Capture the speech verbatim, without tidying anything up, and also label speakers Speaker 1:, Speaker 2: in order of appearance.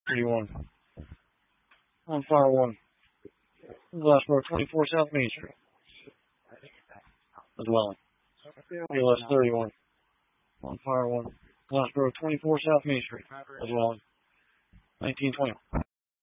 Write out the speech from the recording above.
Speaker 1: thirty-one. On fire one. Glassboro twenty-four South Main Street. The dwelling. A L S thirty-one. On fire one. Glassboro twenty-four South Main Street. The dwelling. nineteen twenty.